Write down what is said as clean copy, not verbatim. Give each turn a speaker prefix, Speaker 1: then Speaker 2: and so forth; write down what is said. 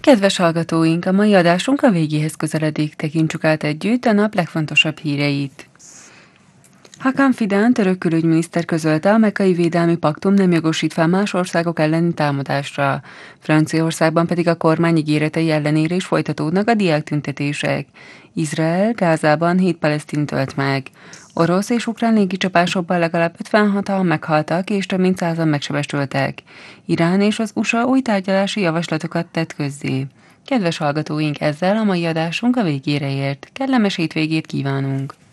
Speaker 1: Kedves hallgatóink, a mai adásunk a végéhez közeledik, tekintsük át együtt a nap legfontosabb híreit. Hakan Fidan török külügyminiszter közölte, a mekkai védelmi paktum nem jogosít fel más országok elleni támadásra. Franciaországban pedig a kormány ígéretei ellenére is folytatódnak a diáktüntetések. Izrael Gázában 7 palesztint ölt meg. Orosz és ukrán légicsapásokban legalább 56-an meghaltak és több mint 100-an megsebesültek. Irán és az USA új tárgyalási javaslatokat tett közzé. Kedves hallgatóink, ezzel a mai adásunk a végére ért. Kellemes hétvégét kívánunk!